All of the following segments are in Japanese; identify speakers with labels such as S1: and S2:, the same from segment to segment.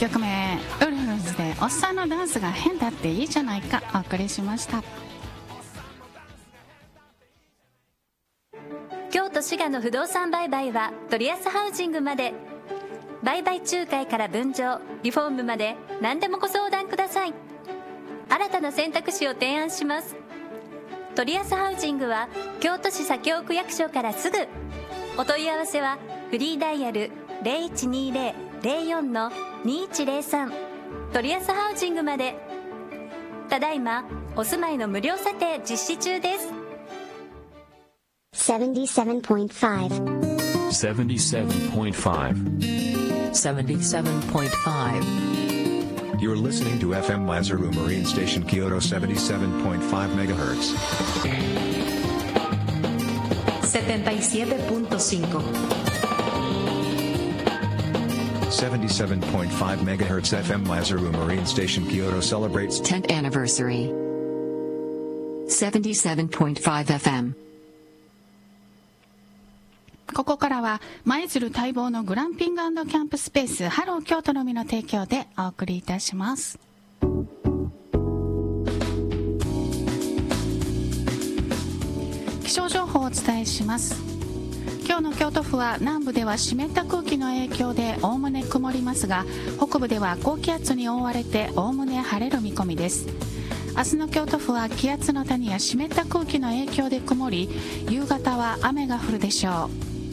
S1: 曲目ウルフルズでおっさんのダンスが変だっていいじゃないかお送りしました。
S2: 京都滋賀の不動産売買は取安ハウジングまで。売買仲介から分譲リフォームまで何でもご相談ください。新たな選択肢を提案します。取安ハウジングは京都市左京区役所からすぐ。お問い合わせはフリーダイヤル 0120-04-2103 取安ハウジングまで。ただいまお住まいの無料査定実施中です。
S3: 77.5
S4: You're listening to FM Maizuru Marine Station Kyoto 77.5 MHz
S5: 77.5
S4: 77.5 MHz FM Maizuru Marine Station Kyoto celebrates
S5: 10th anniversary 77.5 FM。
S1: ここからは舞鶴待望のグランピング&キャンプスペースハロー京都のみの提供でお送りいたします。気象情報をお伝えします。今日の京都府は南部では湿った空気の影響でおおむね曇りますが、北部では高気圧に覆われておおむね晴れる見込みです。明日の京都府は気圧の谷や湿った空気の影響で曇り、夕方は雨が降るでしょう。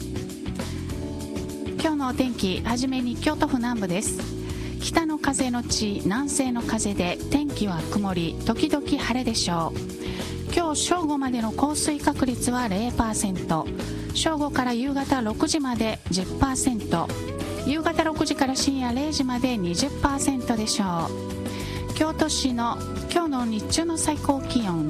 S1: 今日のお天気、はじめに京都府南部です。北の風のち南西の風で天気は曇り時々晴れでしょう。今日正午までの降水確率は 0%、 正午から夕方6時まで 10%、 夕方6時から深夜0時まで 20% でしょう。京都市の今日の日中の最高気温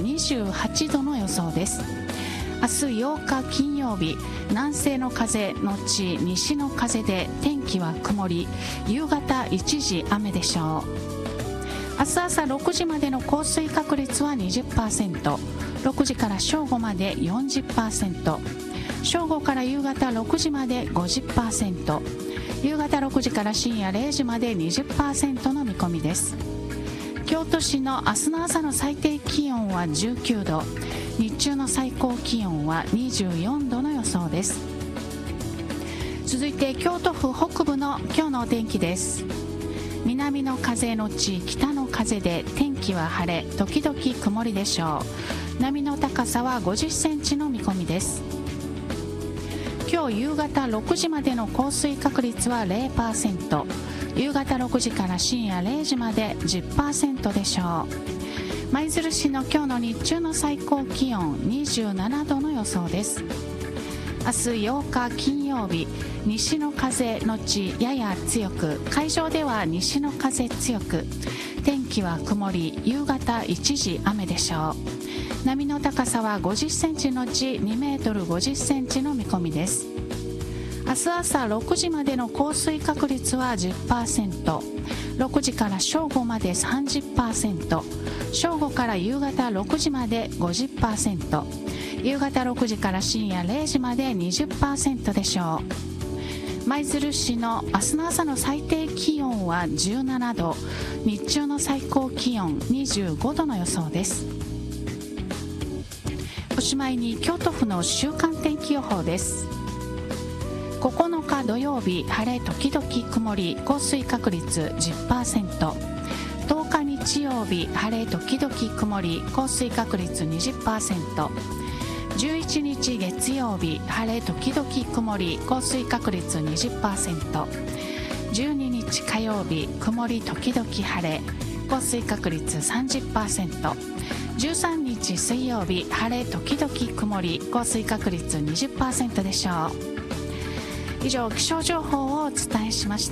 S1: 28度の予想です。明日8日金曜日、南西の風のち西の風で天気は曇り、夕方1時雨でしょう。明日朝6時までの降水確率は 20%、 6時から正午まで 40%、 正午から夕方6時まで 50%、 夕方6時から深夜0時まで 20% の見込みです。京都市の明日の朝の最低気温は19度、日中の最高気温は24度の予想です。続いて京都府北部の今日のお天気です。南の風のち北の風で天気は晴れ時々曇りでしょう。波の高さは50センチの見込みです。今日夕方6時までの降水確率は 0%、 夕方6時から深夜0時まで 10% でしょう。舞鶴市の今日の日中の最高気温27度の予想です。明日8日金曜日、西の風のちやや強く、海上では西の風強く、天気は曇り、夕方1時雨でしょう。波の高さは50センチのち2メートル50センチの見込みです。明日朝6時までの降水確率は 10%、 6時から正午まで 30%、 正午から夕方6時まで 50%、 夕方6時から深夜0時まで 20% でしょう。舞鶴市の明日の朝の最低気温は17度、日中の最高気温25度の予想です。おしまいに京都府の週間天気予報です。9日土曜日、晴れ時々曇り、降水確率 10%、 10日日曜日、晴れ時々曇り、降水確率 20%、 11日月曜日、晴れ時々曇り、降水確率 20%、 12日火曜日、曇り時々晴れ、降水確率 30%、 13日水曜日、晴れ時々曇り、降水確率 20% でしょう。以上、気象情報をお伝えしました。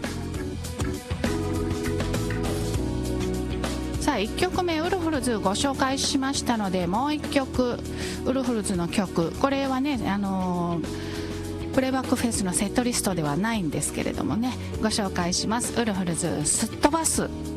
S1: さあ、1曲目ウルフルズご紹介しましたので、もう1曲ウルフルズの曲、これはね、プレイバックフェスのセットリストではないんですけれどもね、ご紹介します。ウルフルズすっ飛ばす。